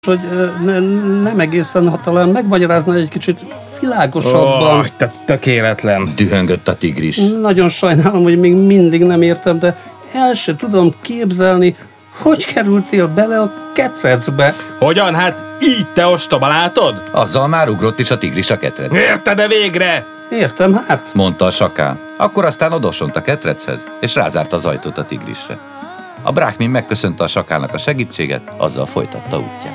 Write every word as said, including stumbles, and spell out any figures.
hogy ne, nem egészen, ha talán megmagyarázna egy kicsit világosabban. Oh, te tökéletlen. Dühöngött a tigris. Nagyon sajnálom, hogy még mindig nem értem, de el se tudom képzelni, hogy kerültél bele a ketrecbe. Hogyan? Hát így, te ostoba, látod? Azzal már ugrott is a tigris a ketrecbe. Érted-e végre? Értem, hát. Mondta a sakál. Akkor aztán odosont a ketrechez, és rázárt az ajtót a tigrisre. A brákmin megköszönte a sakálnak a segítséget, azzal folytatta útját.